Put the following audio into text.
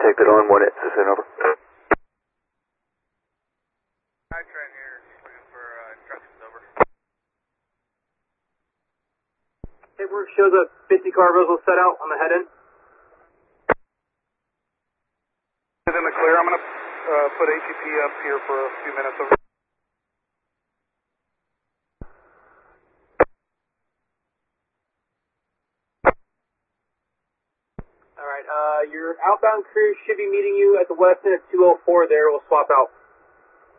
contacted on 1 at Susan, over. Hi, Trent here. Looking for instructions, over. Paperwork shows a 50 car visual set out on the head end. Is in the clear. I'm going to put ATP up here for a few minutes, over. Alright, your outbound crew should be meeting you at the west end at 204 there. We'll swap out.